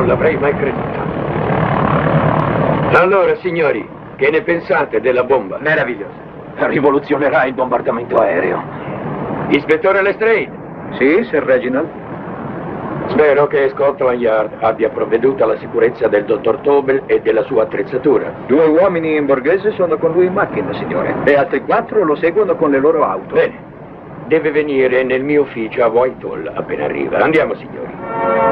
l'avrei mai creduto. Allora, signori, che ne pensate della bomba? Meravigliosa. Rivoluzionerà il bombardamento aereo. Ispettore Lestrade, Sì, Sir Reginald? spero che Scotland Yard abbia provveduto alla sicurezza del dottor Tobel e della sua attrezzatura. 2 uomini in borghese sono con lui in macchina, signore. E altri 4 lo seguono con le loro auto. Bene, deve venire nel mio ufficio a Whitehall appena arriva. Andiamo, signori.